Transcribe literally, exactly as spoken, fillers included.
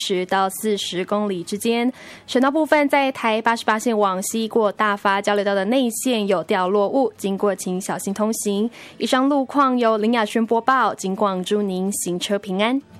十到四十公里之间。省道部分，在台八十八线往西过大发交流道的内线有掉落物，经过请小心通行。以上路况由林雅轩播报，警广祝您行车平安。